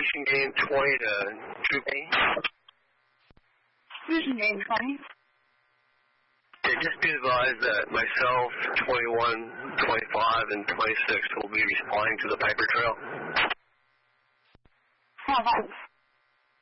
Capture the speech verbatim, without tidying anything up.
Station gain twenty to Troop A. Station gain twenty. Yeah, just be advised that myself, twenty-one, twenty-five, and twenty-six will be responding to the Piper Trail. How about